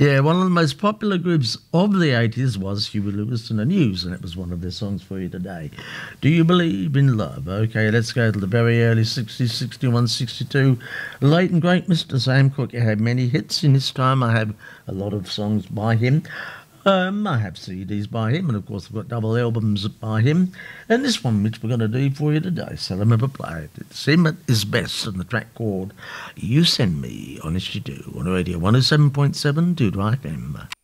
Yeah, one of the most popular groups of the 80s was Huey Lewis and the News, and it was one of their songs for you today. Do you believe in love? Okay, let's go to the very early 60s, 61, 62. Late and great Mr. Sam Cooke had many hits in his time. I have a lot of songs by him. I have CDs by him, and of course I've got double albums by him. And this one, which we're going to do for you today, so remember play it. It's him at his best, and the track called You Send Me, Honest You Do, on Radio 107.7 Dudra FM.